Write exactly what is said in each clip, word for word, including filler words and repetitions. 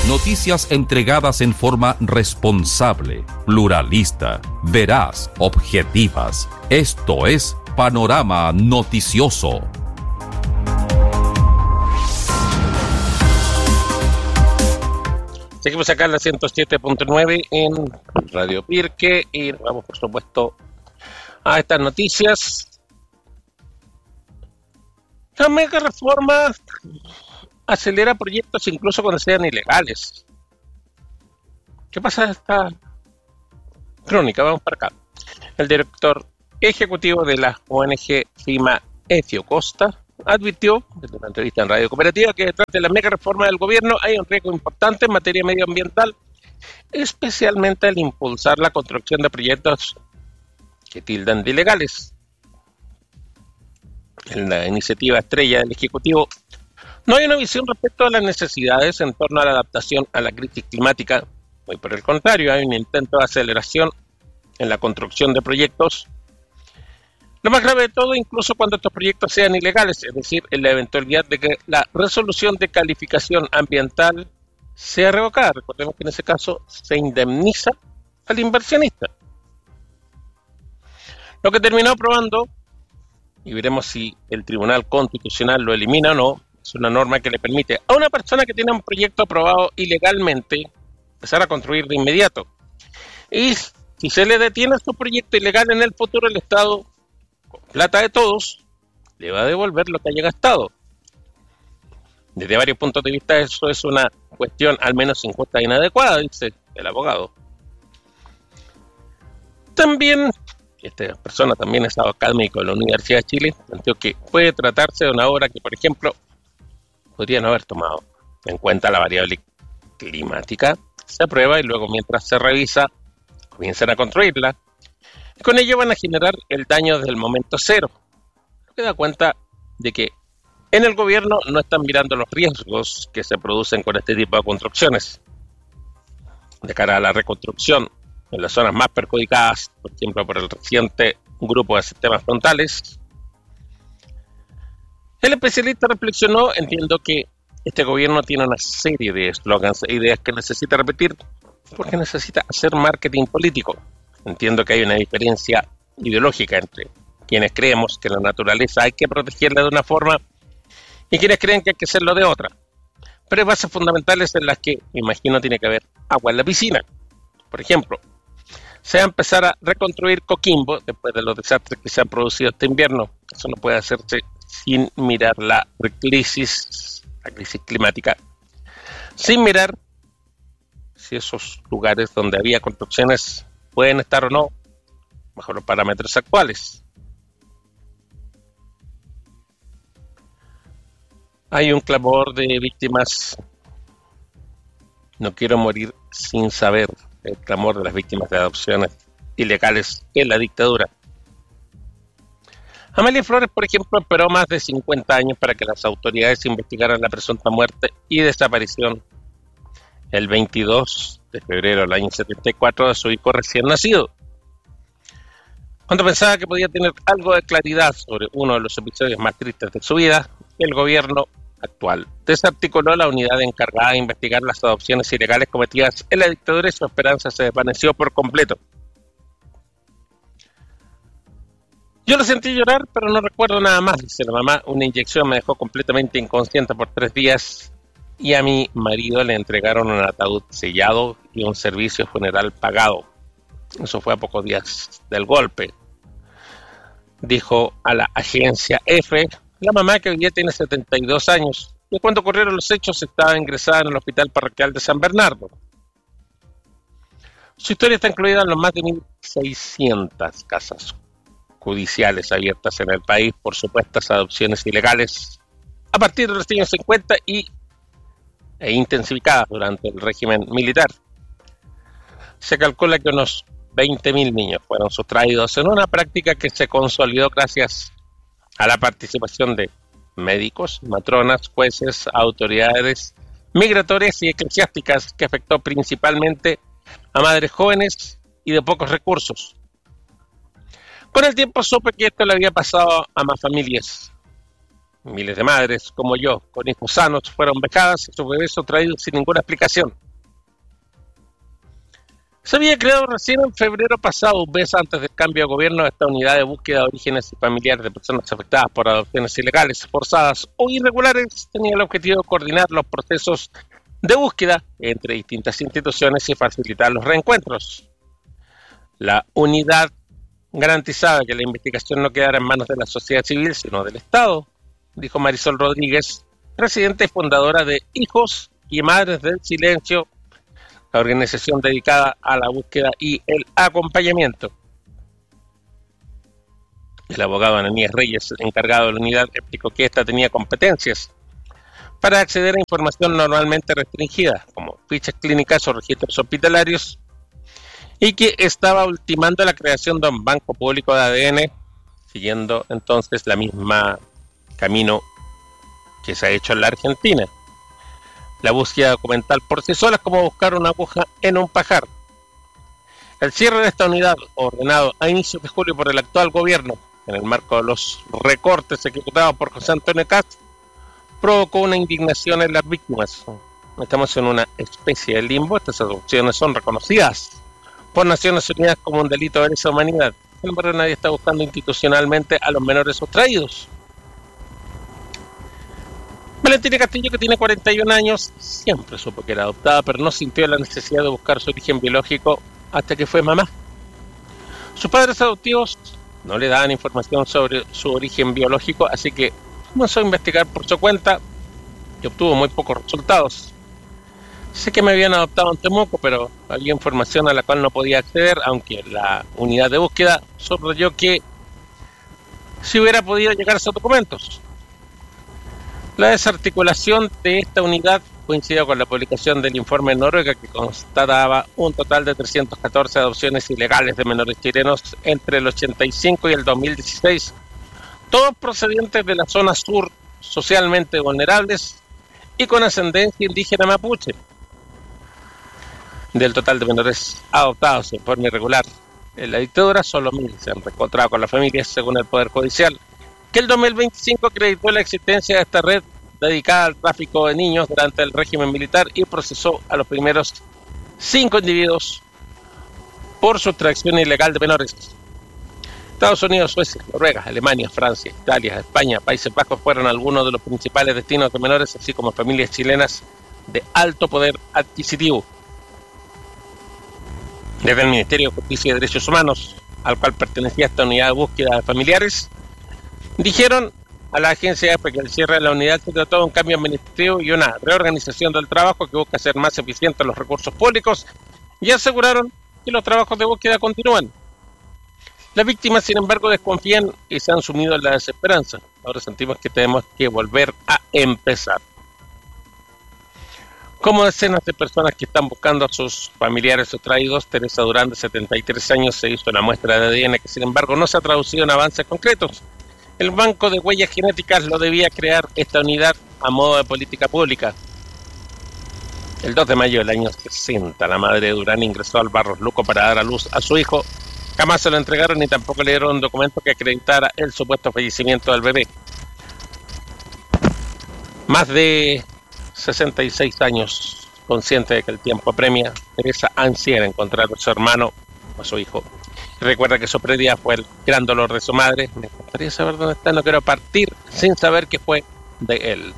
Noticias entregadas en forma responsable, pluralista, veraz, objetivas. Esto es Panorama Noticioso. Seguimos acá en la ciento siete punto nueve en Radio Pirque y vamos, por supuesto, a estas noticias. La mega reforma acelera proyectos incluso cuando sean ilegales. ¿Qué pasa en esta crónica? Vamos para acá. El director ejecutivo de la O N G FIMA, Ezio Costa, advirtió desde una entrevista en Radio Cooperativa que detrás de la mega reforma del gobierno hay un riesgo importante en materia medioambiental, especialmente al impulsar la construcción de proyectos que tildan de ilegales. En la iniciativa estrella del Ejecutivo no hay una visión respecto a las necesidades en torno a la adaptación a la crisis climática. Muy por el contrario, hay un intento de aceleración en la construcción de proyectos. Lo más grave de todo, incluso cuando estos proyectos sean ilegales, es decir, en la eventualidad de que la resolución de calificación ambiental sea revocada. Recordemos que en ese caso se indemniza al inversionista. Lo que terminó aprobando, y veremos si el Tribunal Constitucional lo elimina o no, es una norma que le permite a una persona que tiene un proyecto aprobado ilegalmente empezar a construir de inmediato. Y si se le detiene su proyecto ilegal en el futuro, el Estado, con plata de todos, le va a devolver lo que haya gastado. Desde varios puntos de vista eso es una cuestión al menos injusta e inadecuada, dice el abogado. También, esta persona también es académico de la Universidad de Chile, planteó que puede tratarse de una obra que, por ejemplo, podría no haber tomado en cuenta la variable climática, se aprueba y luego mientras se revisa comienzan a construirla y con ello van a generar el daño desde el momento cero. Lo que da cuenta de que en el gobierno no están mirando los riesgos que se producen con este tipo de construcciones de cara a la reconstrucción en las zonas más perjudicadas, por ejemplo por el reciente grupo de sistemas frontales. El especialista reflexionó, entiendo que este gobierno tiene una serie de eslogans e ideas que necesita repetir porque necesita hacer marketing político. Entiendo que hay una diferencia ideológica entre quienes creemos que la naturaleza hay que protegerla de una forma y quienes creen que hay que hacerlo de otra. Pero hay bases fundamentales en las que, me imagino, tiene que haber agua en la piscina. Por ejemplo, se va a empezar a reconstruir Coquimbo después de los desastres que se han producido este invierno. Eso no puede hacerse sin mirar la crisis, la crisis climática, sin mirar si esos lugares donde había construcciones pueden estar o no bajo los parámetros actuales. Hay un clamor de víctimas. No quiero morir sin saber el clamor de las víctimas de adopciones ilegales en la dictadura. Amelia Flores, por ejemplo, esperó más de cincuenta años para que las autoridades investigaran la presunta muerte y desaparición el veintidós de febrero del año setenta y cuatro de su hijo recién nacido. Cuando pensaba que podía tener algo de claridad sobre uno de los episodios más tristes de su vida, el gobierno actual desarticuló la unidad encargada de investigar las adopciones ilegales cometidas en la dictadura y su esperanza se desvaneció por completo. Yo lo sentí llorar, pero no recuerdo nada más, dice la mamá. Una inyección me dejó completamente inconsciente por tres días y a mi marido le entregaron un ataúd sellado y un servicio funeral pagado. Eso fue a pocos días del golpe. Dijo a la agencia F la mamá, que hoy día tiene setenta y dos años, y cuando ocurrieron los hechos estaba ingresada en el hospital parroquial de San Bernardo. Su historia está incluida en los más de mil seiscientas casas judiciales abiertas en el país por supuestas adopciones ilegales a partir de los años cincuenta y e intensificadas durante el régimen militar. Se calcula que unos veinte mil niños fueron sustraídos en una práctica que se consolidó gracias a la participación de médicos, matronas, jueces, autoridades migratorias y eclesiásticas, que afectó principalmente a madres jóvenes y de pocos recursos. Con el tiempo supe que esto le había pasado a más familias. Miles de madres, como yo, con hijos sanos, fueron becadas y sus bebés son traídos sin ninguna explicación. Se había creado recién en febrero pasado, un mes antes del cambio de gobierno, esta unidad de búsqueda de orígenes y familiares de personas afectadas por adopciones ilegales, forzadas o irregulares. Tenía el objetivo de coordinar los procesos de búsqueda entre distintas instituciones y facilitar los reencuentros. La unidad garantizaba que la investigación no quedara en manos de la sociedad civil, sino del Estado, dijo Marisol Rodríguez, presidenta y fundadora de Hijos y Madres del Silencio, la organización dedicada a la búsqueda y el acompañamiento. El abogado Ananías Reyes, encargado de la unidad, explicó que ésta tenía competencias para acceder a información normalmente restringida, como fichas clínicas o registros hospitalarios, y que estaba ultimando la creación de un banco público de A D N, siguiendo entonces la misma camino que se ha hecho en la Argentina. La búsqueda documental por sí sola es como buscar una aguja en un pajar. El cierre de esta unidad, ordenado a inicios de julio por el actual gobierno, en el marco de los recortes ejecutados por José Antonio Kast, provocó una indignación en las víctimas. Estamos en una especie de limbo. Estas adopciones son reconocidas por Naciones Unidas como un delito de lesa humanidad. Sin embargo, nadie está buscando institucionalmente a los menores sustraídos. Valentina Castillo, que tiene cuarenta y un años, siempre supo que era adoptada, pero no sintió la necesidad de buscar su origen biológico hasta que fue mamá. Sus padres adoptivos no le daban información sobre su origen biológico, así que comenzó a investigar por su cuenta y obtuvo muy pocos resultados. Sé que me habían adoptado en Temuco, pero había información a la cual no podía acceder, aunque la unidad de búsqueda subrayó que si hubiera podido llegar a esos documentos. La desarticulación de esta unidad coincidió con la publicación del informe en Noruega, que constataba un total de trescientas catorce adopciones ilegales de menores chilenos entre el ochenta y cinco y el dos mil dieciséis, todos procedentes de la zona sur, socialmente vulnerables y con ascendencia indígena mapuche. Del total de menores adoptados en forma irregular en la dictadura, solo mil se han reencontrado con las familias, según el Poder Judicial, que el dos mil veinticinco acreditó la existencia de esta red dedicada al tráfico de niños durante el régimen militar y procesó a los primeros cinco individuos por sustracción ilegal de menores. Estados Unidos, Suecia, Noruega, Alemania, Francia, Italia, España, Países Bajos fueron algunos de los principales destinos de menores, así como familias chilenas de alto poder adquisitivo. Desde el Ministerio de Justicia y Derechos Humanos, al cual pertenecía esta unidad de búsqueda de familiares, dijeron a la agencia E F E que el cierre de la unidad se trató de un cambio administrativo y una reorganización del trabajo que busca ser más eficiente los recursos públicos, y aseguraron que los trabajos de búsqueda continúan. Las víctimas, sin embargo, desconfían y se han sumido en la desesperanza. Ahora sentimos que tenemos que volver a empezar. Como decenas de personas que están buscando a sus familiares sustraídos, Teresa Durán, de setenta y tres años, se hizo una muestra de A D N que, sin embargo, no se ha traducido en avances concretos. El Banco de Huellas Genéticas lo debía crear esta unidad a modo de política pública. El dos de mayo del año sesenta, la madre de Durán ingresó al Barros Luco para dar a luz a su hijo. Jamás se lo entregaron ni tampoco le dieron un documento que acreditara el supuesto fallecimiento del bebé. Más de sesenta y seis años, consciente de que el tiempo apremia, Teresa ansía en encontrar a su hermano o a su hijo. Y recuerda que su pérdida fue el gran dolor de su madre. Me gustaría saber dónde está, no quiero partir sin saber qué fue de él.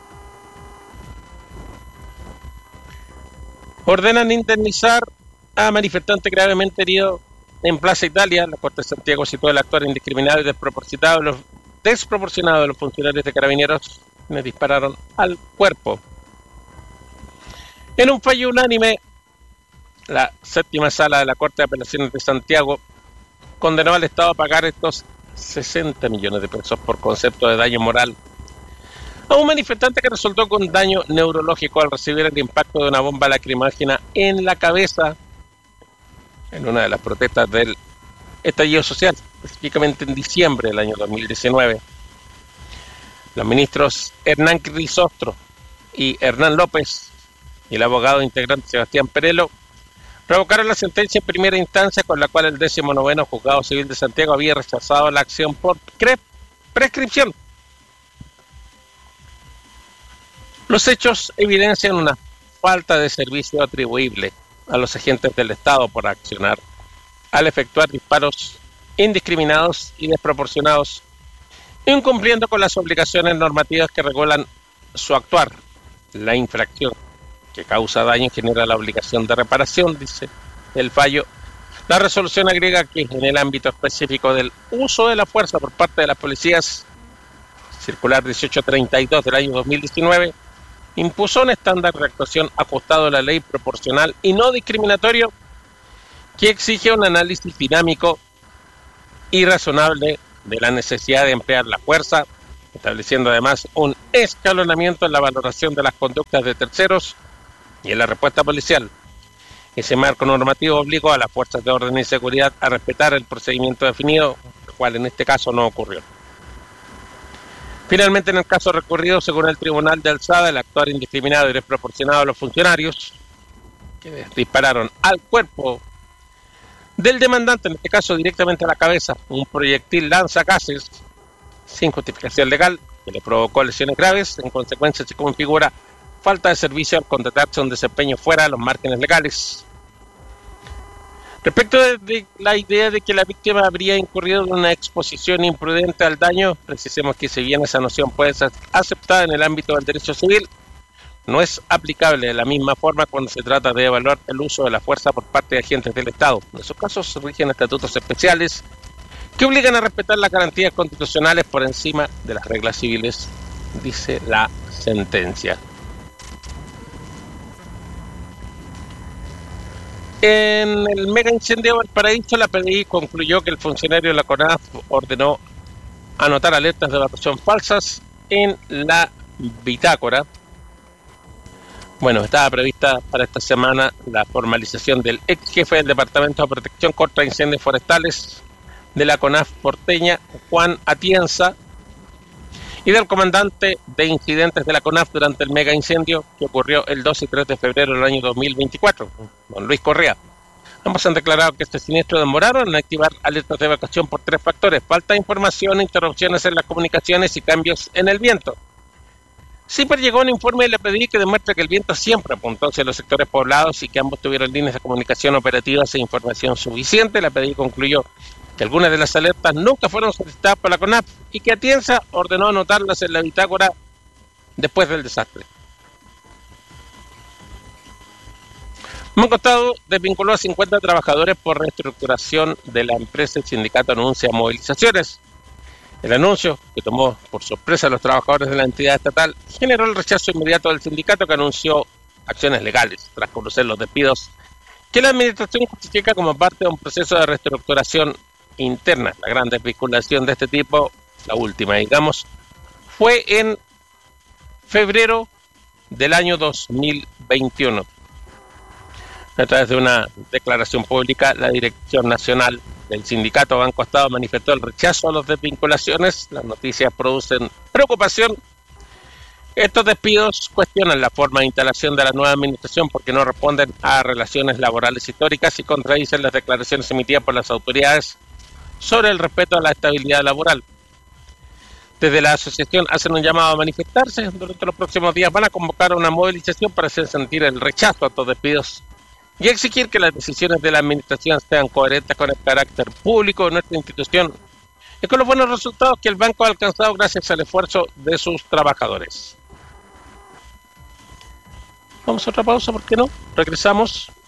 Ordenan indemnizar a manifestante gravemente herido en Plaza Italia. La Corte de Santiago citó el actuar indiscriminado y desproporcionado de los, desproporcionado de los funcionarios de Carabineros que dispararon al cuerpo. En un fallo unánime, la séptima sala de la Corte de Apelaciones de Santiago condenó al Estado a pagar estos sesenta millones de pesos por concepto de daño moral a un manifestante que resultó con daño neurológico al recibir el impacto de una bomba lacrimógena en la cabeza en una de las protestas del estallido social, específicamente en diciembre del año dos mil diecinueve. Los ministros Hernán Crisostro y Hernán López y el abogado integrante Sebastián Perello revocaron la sentencia en primera instancia con la cual el décimo noveno Juzgado Civil de Santiago había rechazado la acción por prescripción. Los hechos evidencian una falta de servicio atribuible a los agentes del Estado por accionar al efectuar disparos indiscriminados y desproporcionados, incumpliendo con las obligaciones normativas que regulan su actuar. La infracción que causa daño genera la obligación de reparación, dice el fallo. La resolución agrega que en el ámbito específico del uso de la fuerza por parte de las policías, circular dieciocho treinta y dos del año dos mil diecinueve, impuso un estándar de actuación ajustado a la ley, proporcional y no discriminatorio, que exige un análisis dinámico y razonable de la necesidad de emplear la fuerza, estableciendo además un escalonamiento en la valoración de las conductas de terceros y en la respuesta policial. Ese marco normativo obligó a las fuerzas de orden y seguridad a respetar el procedimiento definido, lo cual en este caso no ocurrió. Finalmente, en el caso recurrido, según el Tribunal de Alzada, el actuar indiscriminado y desproporcionado de los funcionarios que dispararon al cuerpo del demandante, en este caso directamente a la cabeza, un proyectil lanzagases sin justificación legal que le provocó lesiones graves. En consecuencia, se configura falta de servicio al contratarse un desempeño fuera de los márgenes legales. Respecto de, de la idea de que la víctima habría incurrido en una exposición imprudente al daño, precisemos que si bien esa noción puede ser aceptada en el ámbito del derecho civil, no es aplicable de la misma forma cuando se trata de evaluar el uso de la fuerza por parte de agentes del Estado. En esos casos se rigen estatutos especiales que obligan a respetar las garantías constitucionales por encima de las reglas civiles, dice la sentencia. En el mega incendio de Valparaíso, la P D I concluyó que el funcionario de la CONAF ordenó anotar alertas de evacuación falsas en la bitácora. Bueno, estaba prevista para esta semana la formalización del ex jefe del Departamento de Protección contra Incendios Forestales de la CONAF porteña, Juan Atienza, y del comandante de incidentes de la CONAF durante el mega incendio que ocurrió el dos y tres de febrero del año dos mil veinticuatro, don Luis Correa. Ambos han declarado que este siniestro demoraron en activar alertas de evacuación por tres factores: falta de información, interrupciones en las comunicaciones y cambios en el viento. CIPER llegó a un informe de la P D I que demuestra que el viento siempre apuntó hacia los sectores poblados y que ambos tuvieron líneas de comunicación operativas e información suficiente. La P D I concluyó que algunas de las alertas nunca fueron solicitadas por la CONAF y que Atienza ordenó anotarlas en la bitácora después del desastre. Moncostado desvinculó a cincuenta trabajadores por reestructuración de la empresa. El sindicato anuncia movilizaciones. El anuncio, que tomó por sorpresa a los trabajadores de la entidad estatal, generó el rechazo inmediato del sindicato, que anunció acciones legales tras conocer los despidos que la administración justifica como parte de un proceso de reestructuración interna. La gran desvinculación de este tipo, la última digamos, fue en febrero del año dos mil veintiuno. A través de una declaración pública, la Dirección Nacional del Sindicato Banco Estado manifestó el rechazo a las desvinculaciones. Las noticias producen preocupación. Estos despidos cuestionan la forma de instalación de la nueva administración porque no responden a relaciones laborales históricas y contradicen las declaraciones emitidas por las autoridades sobre el respeto a la estabilidad laboral. Desde la asociación hacen un llamado a manifestarse. Durante los próximos días van a convocar una movilización para hacer sentir el rechazo a estos despidos y exigir que las decisiones de la administración sean coherentes con el carácter público de nuestra institución y con los buenos resultados que el banco ha alcanzado gracias al esfuerzo de sus trabajadores. Vamos a otra pausa, ¿por qué no? Regresamos.